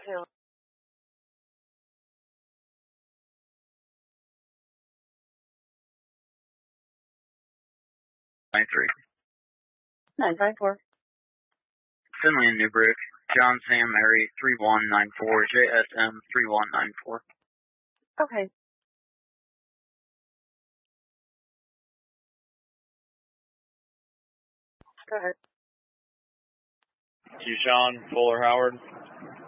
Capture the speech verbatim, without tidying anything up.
two. nine three. nine five four. Finley and Newbrick, John Sam Mary three one nine four, J S M three one nine four. Okay. Go ahead. Keyshawn Fuller Howard.